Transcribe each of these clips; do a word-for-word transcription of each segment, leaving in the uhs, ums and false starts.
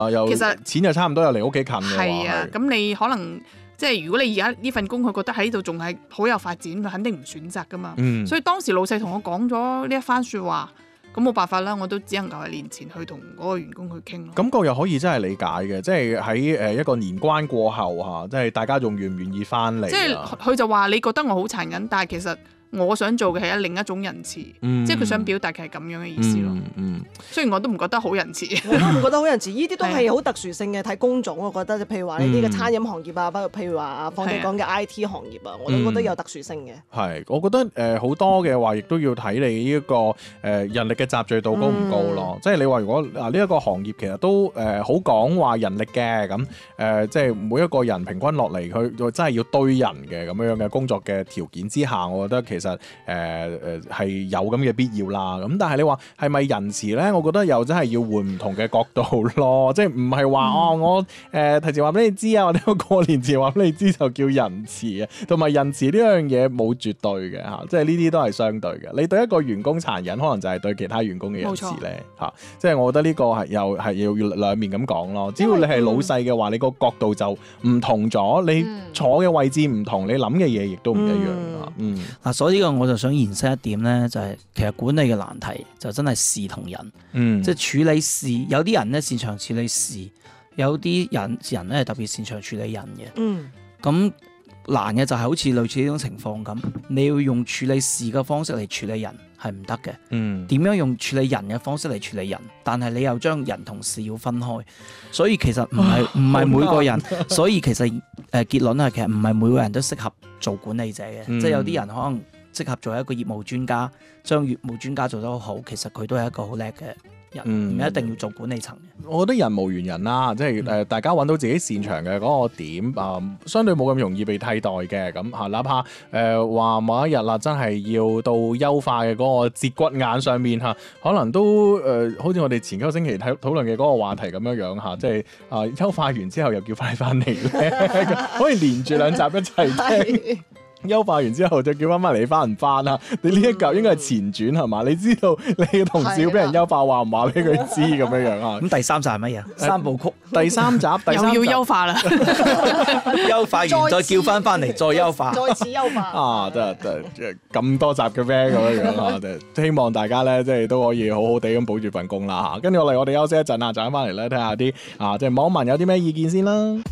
啊，又其實錢就差唔多，又離屋企近嘅話係啊，咁你可能即係如果你而家呢份工，佢覺得喺呢度仲係好有發展，佢肯定唔選擇噶嘛。 嗯、 所以當時老細同我講咗呢一番説話。咁冇辦法啦，我都只能夠係年前去同嗰個員工去傾咯。 感覺又可以真係理解嘅，即係喺誒一個年關過後嚇，即係大家仲願唔願意翻嚟？ 即係佢就話你覺得我好殘忍，但係其實我想做嘅係另一種仁慈， 嗯、 即係佢想表達嘅係咁樣嘅意思咯。 嗯嗯、 雖然我都唔覺得好仁慈， 我都唔覺得好仁慈。呢啲都係好特殊性嘅，睇工種我覺得，譬如話呢啲嘅餐飲行業啊，包括譬如話啊放地講嘅 I T 行業啊，我都覺得有特殊性嘅。 係，我覺得誒好、呃、多嘅話，亦都要睇你呢、這、一個誒、呃、人力嘅集聚度高唔高咯。嗯、即係你話如果啊呢一個行業其實都誒、呃、好講話人力嘅咁誒，即係每一個人平均落嚟，佢真係要堆人嘅咁樣嘅工作嘅條件之下，我覺得其實誒。呃誒誒係有咁嘅必要啦，咁但係你話係咪仁慈咧？我覺得又真係要換唔同嘅角度咯，即係唔係話哦我誒、呃、提前話俾你知啊，或者我過年前話俾你知就叫仁慈啊，同埋仁慈呢樣嘢冇絕對嘅嚇，即係呢啲都係相對嘅。你對一個員工殘忍，可能就係對其他員工嘅仁慈咧嚇， 冇錯。 即係我覺得呢個係又係要兩面咁講咯。只要你係老細嘅話，你個角度就唔同咗，你坐嘅位置唔同，你諗嘅嘢亦都唔一樣啊。嗯，嗱、 嗯，所以呢個我就想延伸一點咧，就係、是、其實管理嘅難題就真係事同人， 嗯、 即係處理事，有啲人咧擅長處理事，有啲人人咧係特別擅長處理人嘅。嗯，咁難嘅就係好似類似呢種情況咁，你要用處理事嘅方式嚟處理人係唔得嘅。 嗯， 點樣用處理人嘅方式嚟處理人？但係你又將人同事要分開，所以其實唔係唔係每個人，所以其實誒、呃、結論係其實唔係每個人都適合做管理者嘅，嗯、即係有啲人可能適合做一個業務專家，將業務專家做得好好，其實佢都係一個好叻嘅人，唔、嗯、一定要做管理層嘅。 我覺得人無完人啦，即係誒、呃、大家揾到自己擅長嘅嗰個點啊、呃，相對冇咁容易被替代嘅咁嚇。哪怕誒話、呃、某一日啦，真係要到優化嘅嗰個節骨眼上面嚇、啊，可能都誒、呃、好似我哋前幾個星期討討論嘅嗰個話題咁樣樣嚇，即係啊、呃、優化完之後又叫快翻嚟咧，可以連住兩集一齊聽。優化完之後就叫翻翻嚟，你翻唔翻啊？你呢一嚿應該係前傳係嘛？你知道你嘅同事要俾人優化，話唔話俾佢知咁樣樣啊？ 咁第三集係乜嘢？三部曲第三集，第三集又要優化啦， 優化完再叫翻翻嚟再優化， 再次優化啊！真係真係咁多集嘅咩咁樣樣啊！希望大家咧即係都可以好好地咁保住份工啦嚇。跟住落嚟，我哋休息一陣啊，陣翻嚟咧睇下啲啊，即係網民有啲咩意見先啦。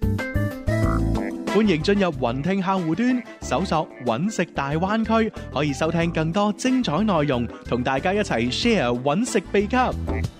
歡迎進入雲聽客戶端，搜索揾食大灣區，可以收聽更多精彩內容，同大家一齊 share 揾食秘笈。